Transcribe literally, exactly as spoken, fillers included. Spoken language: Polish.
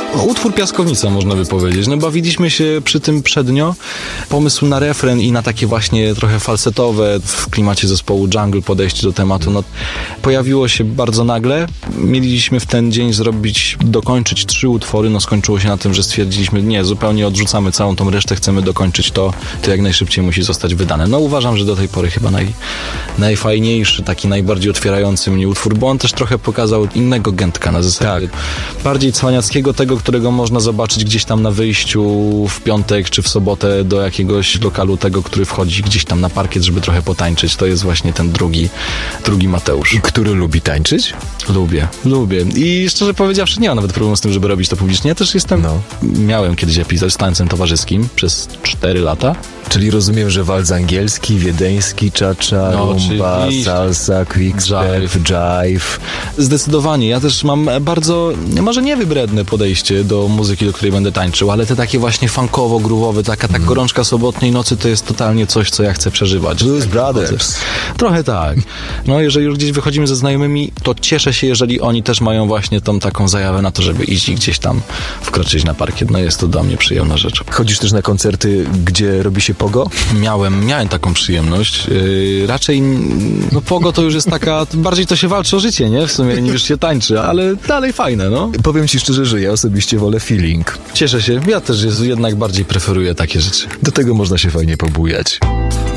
Utwór piaskownica, można by powiedzieć. No bawiliśmy się przy tym przednio. Pomysł na refren i na takie właśnie trochę falsetowe w klimacie zespołu Jungle podejście do tematu, no pojawiło się bardzo nagle. Mieliśmy w ten dzień zrobić, dokończyć trzy utwory, no skończyło się na tym, że stwierdziliśmy, nie, zupełnie odrzucamy całą tą resztę, chcemy dokończyć to, to jak najszybciej musi zostać wydane. No uważam, że do tej pory chyba naj, najfajniejszy, taki najbardziej otwierający mnie utwór, bo on też trochę pokazał innego Gętka na zasadzie. Tak. Bardziej cwaniackiego, tego, którego można zobaczyć gdzieś tam na wyjściu w piątek czy w sobotę do jakiegoś lokalu, tego, który wchodzi gdzieś tam na parkiet, żeby trochę potańczyć. To jest właśnie ten drugi, drugi Mateusz. Który lubi tańczyć? Lubię, lubię. I szczerze powiedziawszy, nie mam nawet problemu z tym, żeby robić to publicznie. Ja też jestem, no. Miałem kiedyś epizod z tańcem towarzyskim przez cztery lata. Czyli rozumiem, że walc angielski, wiedeński, cha-cha, no, rumba, salsa, quickstep, jive. Zdecydowanie. Ja też mam bardzo, może nie wybredne podejście do muzyki, do której będę tańczył, ale te takie właśnie funkowo-groowowe, taka tak mm. gorączka sobotniej nocy to jest totalnie coś, co ja chcę przeżywać. Blues Brothers. Trochę tak. No jeżeli już gdzieś wychodzimy ze znajomymi, to cieszę się, jeżeli oni też mają właśnie tą taką zajawę na to, żeby iść i gdzieś tam wkroczyć na parkiet. No jest to dla mnie przyjemna rzecz. Chodzisz też na koncerty, gdzie robi się pogo? Miałem, miałem taką przyjemność. Yy, raczej, no pogo to już jest taka, bardziej to się walczy o życie, nie? W sumie niż się tańczy, ale dalej fajne, no. Powiem ci szczerze, że ja osobiście wolę feeling. Cieszę się. Ja też jest, jednak bardziej preferuję takie rzeczy. Do tego można się fajnie pobujać.